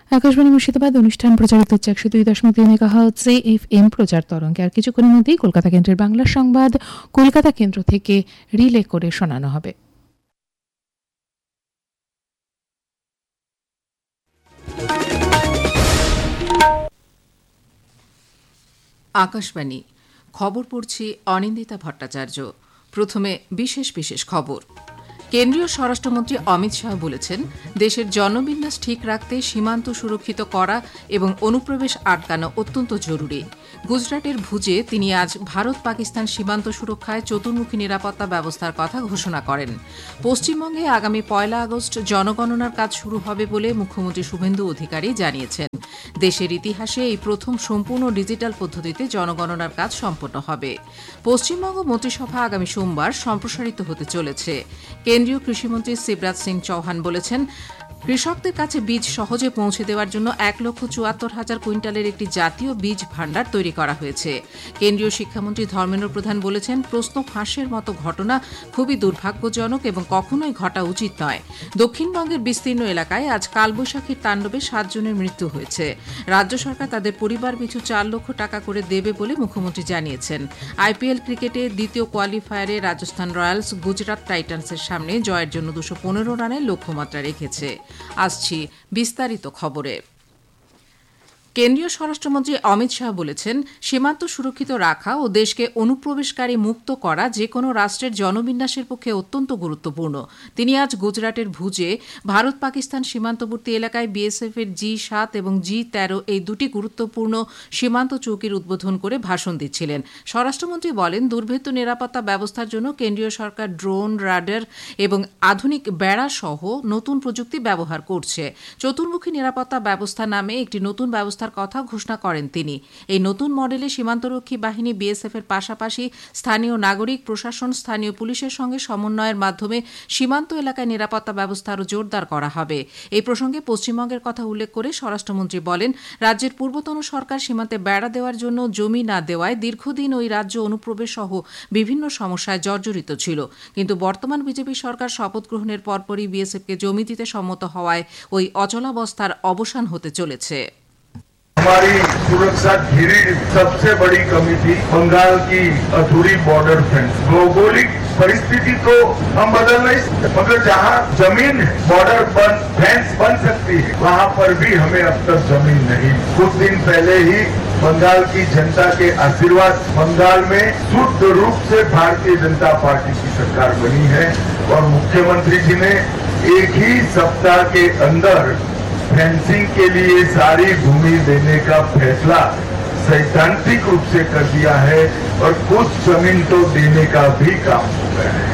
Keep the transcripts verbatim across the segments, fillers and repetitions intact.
আকাশবাণী মুর্শিদাবাদ অনুষ্ঠান প্রচারিত হচ্ছে একশো দুই দশমিক তিন মেগাহার্টজে এফ এম প্রচার তরঙ্গে। আর কিছুক্ষণের মধ্যেই কলকাতা কেন্দ্রের বাংলা সংবাদ কলকাতা কেন্দ্র থেকে রিলে করে শোনানো হবে। আকাশবাণী খবর পড়ছি অনিন্দিতা ভট্টাচার্য। প্রথমে বিশেষ বিশেষ খবর। কেন্দ্রীয় স্বরাষ্ট্রমন্ত্রী অমিত শাহ বলেছেন, দেশের জনবিন্যাস ঠিক রাখতে সীমান্ত সুরক্ষিত করা এবং অনুপ্রবেশ আটকানো অত্যন্ত জরুরি। গুজরাটের ভুজে তিনি আজ ভারত পাকিস্তান সীমান্ত সুরক্ষায় চতুর্মুখী নিরাপত্তা ব্যবস্থার কথা ঘোষণা করেন। পশ্চিমবঙ্গে আগামী পয়লা আগস্ট জনগণনার কাজ শুরু হবে বলে মুখ্যমন্ত্রী শুভেন্দু অধিকারী জানিয়েছেন। দেশের ইতিহাসে এই প্রথম সম্পূর্ণ ডিজিটাল পদ্ধতিতে জনগণনার কাজ সম্পন্ন হবে। পশ্চিমবঙ্গ মন্ত্রিসভা আগামী সোমবার সম্প্রসারিত হতে চলেছে। কেন্দ্রীয় কৃষিমন্ত্রী শিবরাজ সিং চৌহান বলেছেন, কৃষকদের কাছে বীজ সহজে পৌঁছে দেওয়ার জন্য এক লক্ষ চুয়াত্তর হাজার কুইন্টালের একটি জাতীয় বীজ ভাণ্ডার তৈরি করা হয়েছে। কেন্দ্রীয় শিক্ষামন্ত্রী ধর্মেন্দ্র প্রধান বলেছেন, প্রশ্ন ফাঁসের মতো ঘটনা খুবই দুর্ভাগ্যজনক এবং কখনোই ঘটা উচিত নয়। দক্ষিণবঙ্গের বিস্তীর্ণ এলাকায় আজ কালবৈশাখীর তাণ্ডবে সাতজনের মৃত্যু হয়েছে। রাজ্য সরকার তাদের পরিবার পিছু চার লক্ষ টাকা করে দেবে বলে মুখ্যমন্ত্রী জানিয়েছেন। আইপিএল ক্রিকেটে দ্বিতীয় কোয়ালিফায়ারে রাজস্থান রয়্যালস গুজরাট টাইটান্সের সামনে জয়ের জন্য দুশো পনেরো রানের লক্ষ্যমাত্রা রেখেছে। আসছি বিস্তারিত খবরে। কেন্দ্রীয় স্বরাষ্ট্রমন্ত্রী অমিত শাহ বলেছেন, সীমান্ত সুরক্ষিত রাখা ও দেশকে অনুপ্রবেশকারী মুক্ত করা যে কোনো রাষ্ট্রের জনবিন্যাসের পক্ষে অত্যন্ত গুরুত্বপূর্ণ। তিনি আজ গুজরাটের ভুজে ভারত পাকিস্তান সীমান্তবর্তী এলাকায় বিএসএফ এর জি সাত এবং জি তেরো এই দুটি গুরুত্বপূর্ণ সীমান্ত চৌকির উদ্বোধন করে ভাষণ দিচ্ছিলেন। স্বরাষ্ট্রমন্ত্রী বলেন, দুর্ভেদ্য নিরাপত্তা ব্যবস্থার জন্য কেন্দ্রীয় সরকার ড্রোন, রাডার এবং আধুনিক বেড়া সহ নতুন প্রযুক্তি ব্যবহার করছে। চতুর্মুখী নিরাপত্তা ব্যবস্থা নামে একটি নতুন ব্যবস্থা কথা ঘোষণা করেন তিনি। এই নতুন মডেলে সীমান্তরক্ষী বাহিনী বিএসএফ এর পাশাপাশি স্থানীয় নাগরিক প্রশাসন, স্থানীয় পুলিশের সঙ্গে সমন্বয়ের মাধ্যমে সীমান্ত এলাকায় নিরাপত্তা ব্যবস্থা আরও জোরদার করা হবে। এই প্রসঙ্গে পশ্চিমবঙ্গের কথা উল্লেখ করে স্বরাষ্ট্রমন্ত্রী বলেন, রাজ্যের পূর্বতন সরকার সীমান্তে বেড়া দেওয়ার জন্য জমি না দেওয়ায় দীর্ঘদিন ওই রাজ্য অনুপ্রবেশ সহ বিভিন্ন সমস্যায় জর্জরিত ছিল। কিন্তু বর্তমান বিজেপি সরকার শপথ গ্রহণের পরপরই বিএসএফকে জমি দিতে সম্মত হওয়ায় ওই অচলাবস্থার অবসান হতে চলেছে। हमारी सुरक्षा घिरी सबसे बड़ी कमी थी बंगाल की अधूरी बॉर्डर फेंस। भौगोलिक परिस्थिति तो हम बदल नहीं सकते, मगर जहाँ जमीन बॉर्डर बन फेंस बन सकती है वहाँ पर भी हमें अब तक जमीन नहीं। कुछ दिन पहले ही बंगाल की जनता के आशीर्वाद बंगाल में शुद्ध रूप से भारतीय जनता पार्टी की सरकार बनी है और मुख्यमंत्री जी ने एक ही सप्ताह के अंदर फेंसिंग के लिए सारी भूमि देने का फैसला सैद्धांतिक रूप से कर दिया है और कुछ जमीन तो देने का भी काम हो गया है।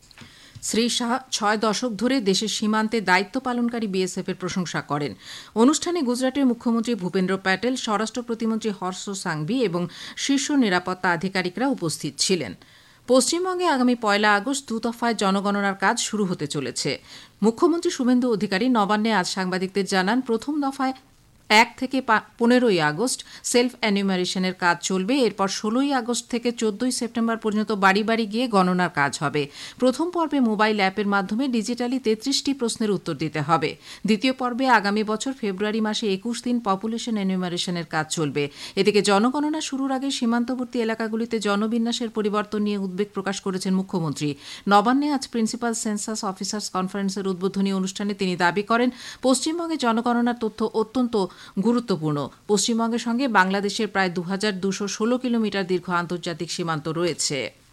শ্রী শাহ ছয় দশক ধরে দেশের সীমান্তে দায়িত্ব পালনকারী বিএসএফ এর প্রশংসা করেন। অনুষ্ঠানে গুজরাটের মুখ্যমন্ত্রী ভূপেন্দ্র প্যাটেল, স্বরাষ্ট্র প্রতিমন্ত্রী হর্ষ সাংভি এবং শীর্ষ নিরাপত্তা আধিকারিকরা উপস্থিত ছিলেন। পশ্চিমবঙ্গে আগামী পয়লা আগস্ট দু দফায় জনগণনার কাজ শুরু হতে চলেছে। মুখ্যমন্ত্রী শুভেন্দু অধিকারী নবান্নে আজ সাংবাদিকদের জানান, প্রথম দফায় এক থেকে পনেরোই আগস্ট সেলফ অ্যানিউমারেশনের কাজ চলবে। এরপর ষোলোই আগস্ট থেকে চোদ্দই সেপ্টেম্বর পর্যন্ত বাড়ি বাড়ি গিয়ে গণনার কাজ হবে। প্রথম পর্বে মোবাইল অ্যাপের মাধ্যমে ডিজিটালি তেত্রিশটি প্রশ্নের উত্তর দিতে হবে। দ্বিতীয় পর্বে আগামী বছর ফেব্রুয়ারি মাসে একুশ দিন পপুলেশন অ্যানিউমারেশনের কাজ চলবে। এদিকে জনগণনা শুরুর আগে সীমান্তবর্তী এলাকাগুলিতে জনবিন্যাসের পরিবর্তন নিয়ে উদ্বেগ প্রকাশ করেছেন মুখ্যমন্ত্রী। নবান্নে আজ প্রিন্সিপাল সেন্সাস অফিসার্স কনফারেন্সের উদ্বোধনী অনুষ্ঠানে তিনি দাবি করেন, পশ্চিমবঙ্গে জনগণনার তথ্য অত্যন্ত গুরুত্বপূর্ণ। পশ্চিমবঙ্গের সঙ্গে বাংলাদেশের প্রায় দু হাজার দুশো ষোলো কিলোমিটার দীর্ঘ আন্তর্জাতিক সীমান্ত রয়েছে।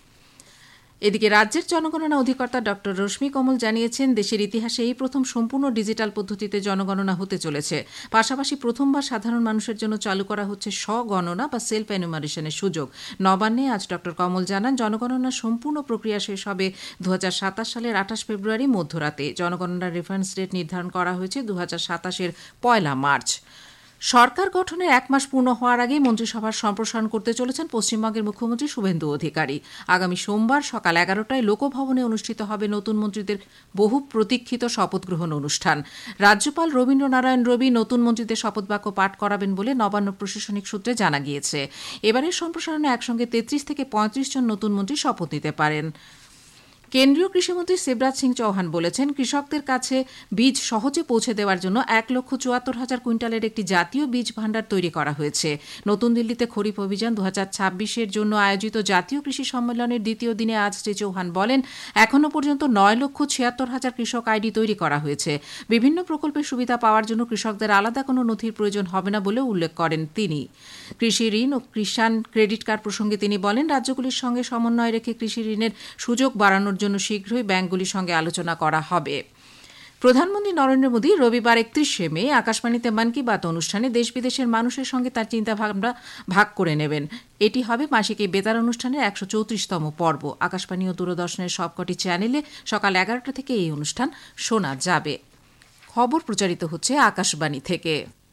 এদিকে রাজ্যের জনগণনা অধিকর্তা ড রশ্মি কমল জানিয়েছেন, দেশের ইতিহাসে এই প্রথম সম্পূর্ণ ডিজিটাল পদ্ধতিতে জনগণনা হতে চলেছে। পাশাপাশি প্রথমবার সাধারণ মানুষের জন্য চালু করা হচ্ছে স্বগণনা বা সেলফ অ্যানিউমারেশনের সুযোগ। নবান্নে আজ ড কমল জানান, জনগণনার সম্পূর্ণ প্রক্রিয়া শেষ হবে দু হাজার সাতাশ সালের আঠাশ ফেব্রুয়ারি মধ্যরাতে। জনগণনার রেফারেন্স ডেট নির্ধারণ করা হয়েছে দু হাজার সাতাশের পয়লা মার্চ। সরকার গঠনের এক মাস পূর্ণ হওয়ার আগেই মন্ত্রিসভার সম্প্রসারণ করতে চলেছেন পশ্চিমবঙ্গের মুখ্যমন্ত্রী শুভেন্দু অধিকারী। আগামী সোমবার সকাল এগারোটায় লোকভবনে অনুষ্ঠিত হবে নতুন মন্ত্রীদের বহু প্রতীক্ষিত শপথ গ্রহণ অনুষ্ঠান। রাজ্যপাল রবীন্দ্রনারায়ণ রবি নতুন মন্ত্রীদের শপথ বাক্য পাঠ করাবেন বলে নবান্ন প্রশাসনিক সূত্রে জানা গিয়েছে। এবারের সম্প্রসারণে একসঙ্গে তেত্রিশ থেকে পঁয়ত্রিশ জন নতুন মন্ত্রী শপথ নিতে পারেন। কেন্দ্রীয় কৃষিমন্ত্রী শিবরাজ সিং চৌহান বলেছেন, কৃষকদের কাছে বীজ সহজে পৌঁছে দেওয়ার জন্য এক লক্ষ চুয়াত্তর হাজার কুইন্টালের একটি জাতীয় বীজ ভাণ্ডার তৈরি করা হয়েছে। নতুন দিল্লিতে খরিফ অভিযান দু হাজার ছাব্বিশের জন্য আয়োজিত জাতীয় কৃষি সম্মেলনের দ্বিতীয় দিনে আজ শ্রী চৌহান বলেন, এখনও পর্যন্ত নয় লক্ষ ছিয়াত্তর হাজার কৃষক আইডি তৈরি করা হয়েছে। বিভিন্ন প্রকল্পের সুবিধা পাওয়ার জন্য কৃষকদের আলাদা কোনো নথির প্রয়োজন হবে না বলে উল্লেখ করেন তিনি। কৃষি ঋণ ও কিষাণ ক্রেডিট কার্ড প্রসঙ্গে তিনি বলেন, রাজ্যগুলির সঙ্গে সমন্বয় রেখে কৃষি ঋণের সুযোগ বাড়ানোর জন্য শীঘ্রই ব্যাংকগুলির সঙ্গে আলোচনা করা হবে। প্রধানমন্ত্রী নরেন্দ্র মোদী রবিবার একত্রিশে মে আকাশবাণীতে মন কি বাত অনুষ্ঠানে দেশ বিদেশের মানুষের সঙ্গে তার চিন্তাভাবনা ভাগ করে নেবেন। এটি হবে মাসিক এই বেতার অনুষ্ঠানের একশো চৌত্রিশতম পর্ব। আকাশবাণী ও দূরদর্শনের সবকটি চ্যানেলে সকাল এগারোটা থেকে এই অনুষ্ঠান শোনা যাবে। খবর প্রচারিত হচ্ছে আকাশবাণী থেকে।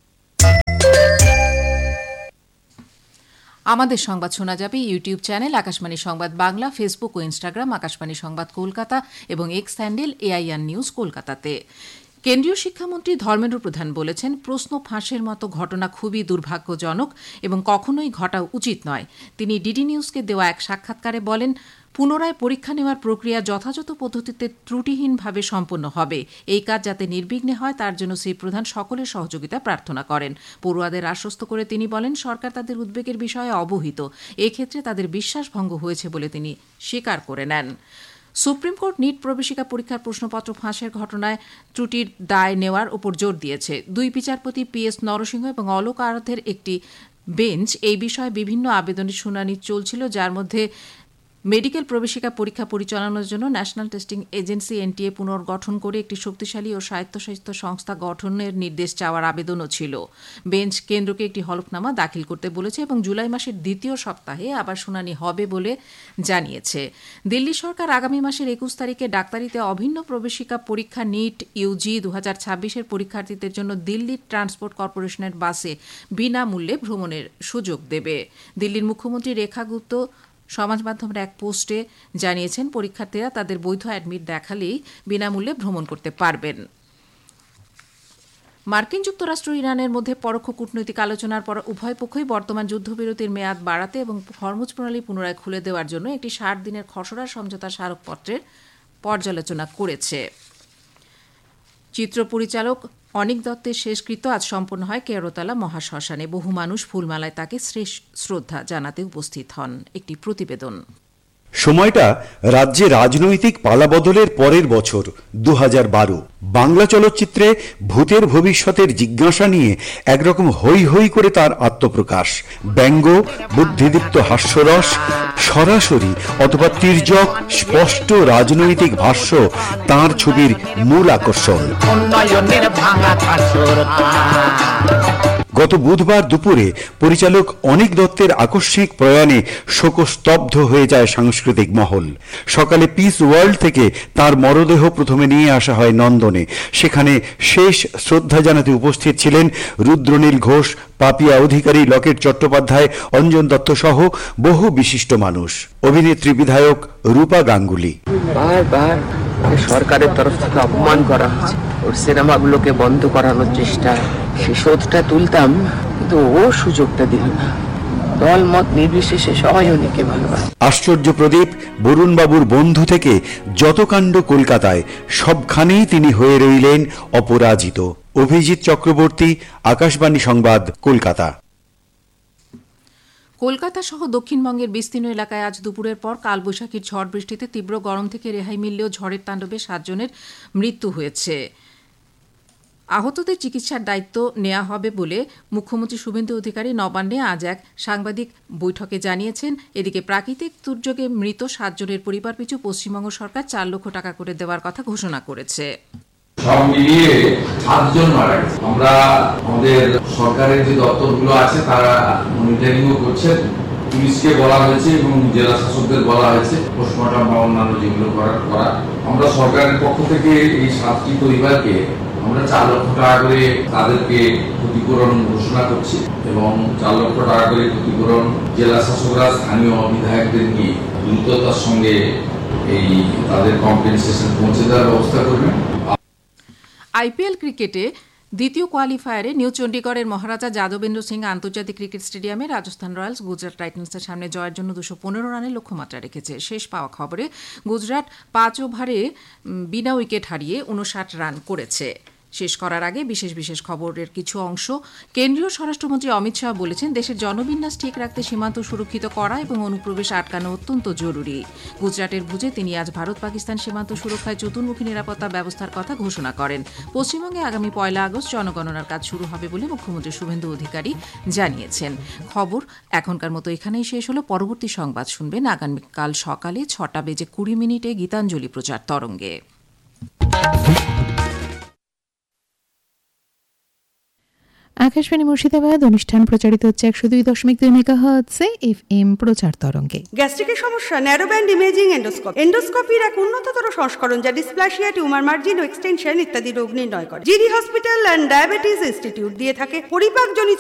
আমাদের সংবাদ শোনা যাবে ইউটিউব চ্যানেল আকাশবাণী সংবাদ বাংলা, ফেসবুক ও ইনস্টাগ্রাম আকাশবাণী সংবাদ কলকাতা এবং এক্স হ্যান্ডেল এআইআর নিউজ কলকাতাতে। কেন্দ্রীয় শিক্ষামন্ত্রী ধর্মেন্দ্র প্রধান বলেছেন, প্রশ্ন ফাঁসের মতো ঘটনা খুবই দুর্ভাগ্যজনক এবং কখনোই ঘটা উচিত নয়। তিনি ডিডি নিউজকে দেওয়া এক সাক্ষাৎকারে বলেন, পুনরায় পরীক্ষা নেওয়ার প্রক্রিয়া যথাযথ পদ্ধতিতে ত্রুটিহীনভাবে সম্পন্ন হবে। এই কাজ যাতে নির্বিঘ্নে হয় তার জন্য শ্রী প্রধান সকলের সহযোগিতা প্রার্থনা করেন। পড়ুয়াদের আশ্বস্ত করে তিনি বলেন, সরকার তাদের উদ্বেগের বিষয়ে অবহিত। এক্ষেত্রে তাদের বিশ্বাসভঙ্গ হয়েছে বলে তিনি স্বীকার করে নেন। সুপ্রিম কোর্ট নিট প্রবেশিকা পরীক্ষার প্রশ্নপত্র ফাঁসের ঘটনায় ত্রুটির দায় নেওয়ার উপর জোর দিয়েছে। দুই বিচারপতি পি এস নরসিংহ এবং অলোক আরাধ্যের একটি বেঞ্চ এই বিষয়ে বিভিন্ন আবেদনের শুনানি চলছিল, যার মধ্যে মেডিকেল প্রবেশিকা পরীক্ষা পরিচালনার জন্য ন্যাশনাল টেস্টিং এজেন্সি এনটিএ পুনর্গঠন করে একটি শক্তিশালী ও স্বায়ত্তশাসিত সংস্থা গঠনের নির্দেশ চাওয়ার আবেদনও ছিল। বেঞ্চ কেন্দ্রকে একটি হলফনামা দাখিল করতে বলেছে এবং জুলাই মাসের দ্বিতীয় সপ্তাহে আবার শুনানি হবে বলে জানিয়েছে। দিল্লি সরকার আগামী মাসের একুশ তারিখে ডাক্তারিতে অভিন্ন প্রবেশিকা পরীক্ষা নিট ইউজি দু হাজার ছাব্বিশের পরীক্ষার্থীদের জন্য দিল্লি ট্রান্সপোর্ট কর্পোরেশনের বাসে বিনামূল্যে ভ্রমণের সুযোগ দেবে। দিল্লির মুখ্যমন্ত্রী রেখা গুপ্ত সমাজ মাধ্যমের এক পোস্টে জানিয়েছেন, পরীক্ষার্থীরা তাদের বৈধ অ্যাডমিট দেখালেই বিনামূল্যে ভ্রমণ করতে পারবেন। মার্কিন যুক্তরাষ্ট্র ইরানের মধ্যে পরোক্ষ কূটনৈতিক আলোচনার পর উভয় পক্ষই বর্তমান যুদ্ধবিরতির মেয়াদ বাড়াতে এবং হরমুজ প্রণালী পুনরায় খুলে দেওয়ার জন্য একটি ষাট দিনের খসড়া সমঝোতা স্মারকপত্রের পর্যালোচনা করেছে। চিত্র পরিচালক অনিক দত্তের শেষকৃত্য আজ সম্পন্ন হয় কেরতলা মহাশ্মশানে। বহু মানুষ ফুলমালায় তাকে শ্রদ্ধা জানাতে উপস্থিত হন। একটি প্রতিবেদন। সময়টা রাজ্যে রাজনৈতিক পালাবদলের পরের বছর দু হাজার বারো। বাংলা চলচ্চিত্রে ভূতের ভবিষ্যতের জিজ্ঞাসা নিয়ে একরকম হৈ হৈ করে তার আত্মপ্রকাশ। ব্যঙ্গ, বুদ্ধিদীপ্ত হাস্যরস, সরাসরি অথবা তির্যক স্পষ্ট রাজনৈতিক ভাষ্য তাঁর ছবির মূল আকর্ষণ। গত বুধবার দুপুরে পরিচালক অনিক দত্তের আকস্মিক প্রয়াণে শোকস্তব্ধ হয়ে যায় সাংস্কৃতিক মহল। সকালে পিস ওয়ার্ল্ড থেকে তার মরদেহ প্রথমে নিয়ে আসা হয় নন্দনে। সেখানে শেষ শ্রদ্ধা জানাতে উপস্থিত ছিলেন রুদ্রনীল ঘোষ, পাপিয়া অধিকারী, লকেট চট্টোপাধ্যায়, অঞ্জন দত্ত সহ বহু বিশিষ্ট মানুষ। অভিনেত্রী বিধায়ক রূপা গাঙ্গুলি। বারবার সরকারের তরফ থেকে অপমান করা হচ্ছে, ওর সিনেমাগুলোকে বন্ধ করানোর চেষ্টা, সে শোধটা তুলতাম, কিন্তু ও সুযোগটা দিল না। দল মত নির্বিশেষে সবাই অনেকে ভালোবাসে। আশ্চর্য প্রদীপ, বরুণবাবুর বন্ধু থেকে যত কাণ্ড কলকাতায়, সবখানেই তিনি হয়ে রইলেন অপরাজিত। অভিজিৎ চক্রবর্তী, আকাশবাণী সংবাদ, কলকাতা। কলকাতা সহ দক্ষিণবঙ্গের বিস্তীর্ণ এলাকায় আজ দুপুরের পর কালবৈশাখীর ঝড় বৃষ্টিতে তীব্র গরম থেকে রেহাই মিললেও ঝড়ের তাণ্ডবে সাতজনের মৃত্যু হয়েছে। আহতদের চিকিৎসার দায়িত্ব নেওয়া হবে বলে মুখ্যমন্ত্রী শুভেন্দু অধিকারী নবান্নে আজ এক সাংবাদিক বৈঠকে জানিয়েছেন। এদিকে প্রাকৃতিক দুর্যোগে মৃত সাতজনের পরিবার পিছু পশ্চিমবঙ্গ সরকার চার লক্ষ টাকা করে দেওয়ার কথা ঘোষণা করেছে। সব মিলিয়ে সাতজন মারা গেছে। আমরা আমাদের সরকারের যে দপ্তরগুলো আছে তারা মনিটরিংও করছে। পুলিশকে বলা হয়েছে এবং জেলা শাসকদের বলা হয়েছে পোস্টমর্টম বা অন্যান্য যেগুলো করার করা। আমরা সরকারের পক্ষ থেকে এই সাতটি পরিবারকে আমরা চার লক্ষ টাকা করে তাদেরকে ক্ষতিপূরণ ঘোষণা করছি এবং চার লক্ষ টাকা করে ক্ষতিপূরণ জেলা শাসকরা স্থানীয় বিধায়কদের নিয়ে দ্রুততার সঙ্গে এই তাদের কম্পেনসেশন পৌঁছে দেওয়ার ব্যবস্থা করবেন। আইপিএল ক্রিকেটে দ্বিতীয় কোয়ালিফায়ারে নিউ চণ্ডীগড়ের মহারাজা যাদবেন্দ্র সিং আন্তর্জাতিক ক্রিকেট স্টেডিয়ামে রাজস্থান রয়্যালস গুজরাট টাইটান্সের সামনে জয়ের জন্য দুশো পনেরো রানের লক্ষ্যমাত্রা রেখেছে। শেষ পাওয়া খবরে গুজরাট পাঁচ ওভারে বিনা উইকেট হারিয়ে উনষাট রান করেছে। শেষ করার আগে বিশেষ বিশেষ খবরের কিছু অংশ। কেন্দ্রীয় স্বরাষ্ট্রমন্ত্রী অমিত শাহ বলেছেন, দেশের জনবিন্যাস ঠিক রাখতে সীমান্ত সুরক্ষিত করা এবং অনুপ্রবেশ আটকানো অত্যন্ত জরুরি। গুজরাটের ভুজে তিনি আজ ভারত পাকিস্তান সীমান্ত সুরক্ষায় চতুর্মুখী নিরাপত্তা ব্যবস্থার কথা ঘোষণা করেন। পশ্চিমবঙ্গে আগামী পয়লা আগস্ট জনগণনার কাজ শুরু হবে বলে মুখ্যমন্ত্রী শুভেন্দু অধিকারী জানিয়েছেন। খবর এখনকার মতো এখানেই শেষ হলো। পরবর্তী সংবাদ শুনবেন আগামীকাল সকালে ছটা বেজে কুড়ি মিনিটে গীতাঞ্জলি প্রচার তরঙ্গে। আকাশবাণী মুর্শিদাবাদ অনুষ্ঠান প্রচারিত হচ্ছে একশো দুই দশমিক দুই মেগাহার্টজে এফ এম প্রচার তরঙ্গে। গ্যাস্ট্রিকের সমস্যা, ন্যারো ব্যান্ড ইমেজিং এন্ডোস্কোপি এন্ডোস্কোপির এক উন্নততর সংস্করণ যা ডিসপ্লাসিয়া, টিউমার মার্জিন ও এক্সটেনশন ইত্যাদি রোগ নির্ণয় করে। GD hospital and diabetes institute দিয়ে থাকে পরিপাকজনিত